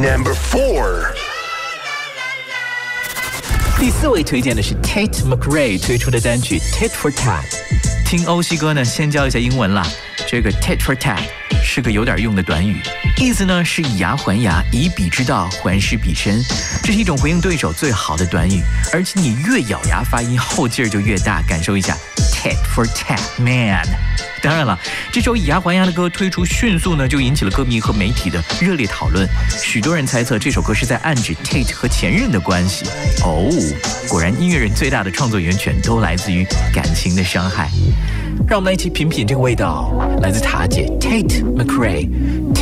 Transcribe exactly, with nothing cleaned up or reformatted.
Number four。 第四位推荐的是 Tate McRae 推出的单曲 Tit for Tat。听欧西哥呢，先教一下英文啦。这个 Tit for Tat 是个有点用的短语，意思呢是以牙还牙，以彼之道还施彼身。这是一种回应对手最好的短语，而且你越咬牙发音，后劲儿就越大。感受一下 Tit for Tat man。当然了，这首以牙还牙的歌推出迅速呢，就引起了歌迷和媒体的热烈讨论。许多人猜测这首歌是在暗指 Tate 和前任的关系。哦，果然音乐人最大的创作源泉都来自于感情的伤害。让我们来一起品品这个味道，来自塔姐 Tate McRae